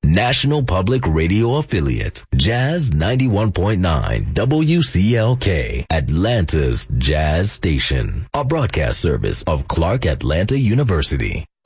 National Public Radio Affiliate, Jazz 91.9 WCLK, Atlanta's Jazz Station, a broadcast service of Clark Atlanta University.